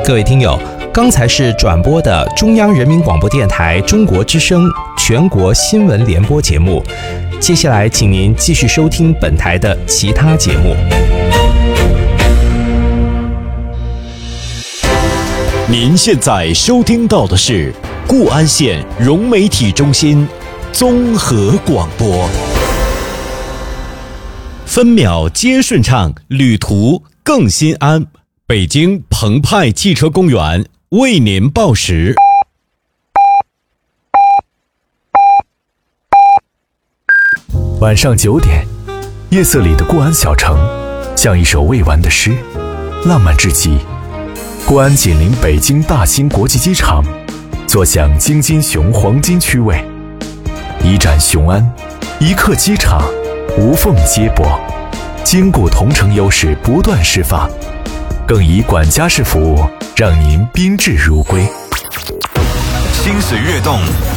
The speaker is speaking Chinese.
各位听友，刚才是转播的中央人民广播电台中国之声全国新闻联播节目，接下来请您继续收听本台的其他节目。 您现在收听到的是固安县融媒体中心综合广播，分秒皆顺畅，旅途更心安。北京澎湃汽车公园为您报时。 晚上9点，夜色里的固安小城，像一首未完的诗，浪漫至极。固安紧邻北京大兴国际机场，坐享京津雄黄金区位，一站雄安，一刻机场，无缝接驳，坚固同城优势不断释放，更以管家式服务让您宾至如归。 心水跃动，